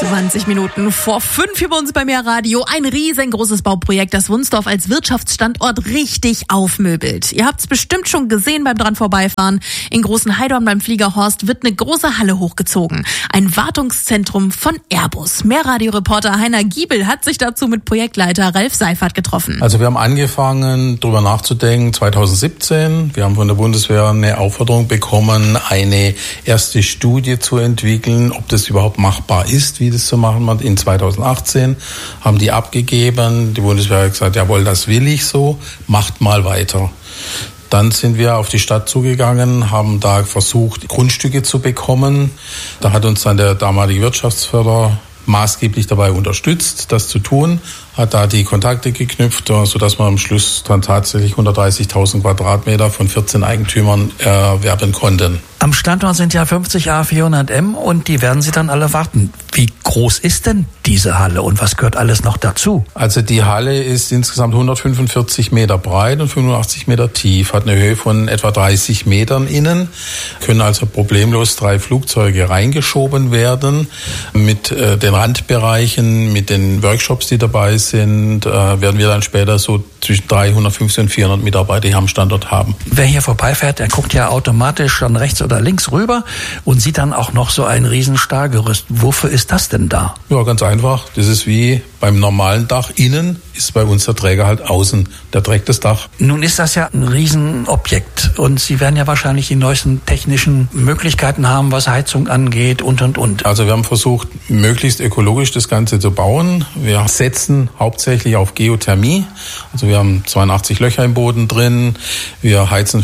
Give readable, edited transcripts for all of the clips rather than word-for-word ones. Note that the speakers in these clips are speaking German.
20 Minuten vor 5 hier bei uns bei Mehr Radio. Ein riesengroßes Bauprojekt, das Wunsdorf als Wirtschaftsstandort richtig aufmöbelt. Ihr habt es bestimmt schon gesehen beim dran vorbeifahren. In Großenheidorn beim Fliegerhorst wird eine große Halle hochgezogen. Ein Wartungszentrum von Airbus. Mehr Radioreporter Heiner Giebel hat sich dazu mit Projektleiter Ralf Seifert getroffen. Also wir haben angefangen, darüber nachzudenken, 2017. Wir haben von der Bundeswehr eine Aufforderung bekommen, eine erste Studie zu entwickeln, ob das überhaupt machbar ist, wie das zu machen wird. In 2018 haben die abgegeben. Die Bundeswehr hat gesagt, jawohl, das will ich so, macht mal weiter. Dann sind wir auf die Stadt zugegangen, haben da versucht, Grundstücke zu bekommen. Da hat uns dann der damalige Wirtschaftsförderer maßgeblich dabei unterstützt, das zu tun, hat da die Kontakte geknüpft, sodass wir am Schluss dann tatsächlich 130.000 Quadratmeter von 14 Eigentümern erwerben konnten. Am Standort sind ja 50 A400M und die werden Sie dann alle warten. Wie groß ist denn diese Halle und was gehört alles noch dazu? Also die Halle ist insgesamt 145 Meter breit und 85 Meter tief, hat eine Höhe von etwa 30 Metern innen, können also problemlos 3 Flugzeuge reingeschoben werden. Mit den Randbereichen, mit den Workshops, die dabei sind, werden wir dann später so zwischen 350 und 400 Mitarbeiter hier am Standort haben. Wer hier vorbeifährt, der guckt ja automatisch dann rechts oder links rüber und sieht dann auch noch so ein riesen Stahlgerüst. Wofür ist das denn da? Ja, ganz einfach. Das ist wie beim normalen Dach. Innen ist bei uns der Träger halt außen. Der trägt das Dach. Nun ist das ja ein Riesenobjekt und Sie werden ja wahrscheinlich die neuesten technischen Möglichkeiten haben, was Heizung angeht und. Also wir haben versucht, möglichst ökologisch das Ganze zu bauen. Wir setzen hauptsächlich auf Geothermie. Also wir haben 82 Löcher im Boden drin. Wir heizen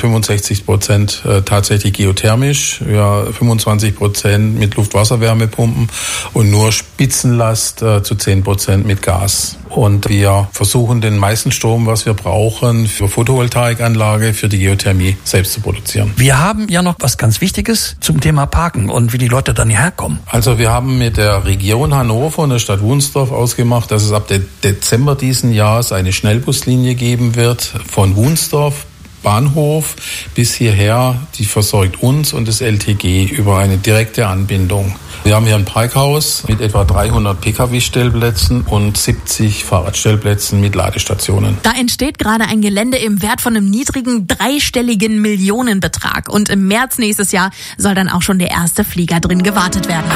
65% tatsächlich geothermisch. Wir 25% mit Luft-Wasser-Wärmepumpen und nur Spitzenlast zu 10% mit Gas. Und wir versuchen den meisten Strom, was wir brauchen, für Photovoltaikanlage, für die Geothermie selbst zu produzieren. Wir haben ja noch was ganz Wichtiges zum Thema Parken und wie die Leute dann hierher kommen. Also wir haben mit der Region Hannover und der Stadt Wunsdorf ausgemacht, dass es ab Dezember diesen Jahres eine Schnellbuslinie geben wird von Wunsdorf Bahnhof bis hierher, die versorgt uns und das LTG über eine direkte Anbindung. Wir haben hier ein Parkhaus mit etwa 300 Pkw-Stellplätzen und 70 Fahrradstellplätzen mit Ladestationen. Da entsteht gerade ein Gelände im Wert von einem niedrigen dreistelligen Millionenbetrag. Und im März nächstes Jahr soll dann auch schon der erste Flieger drin gewartet werden.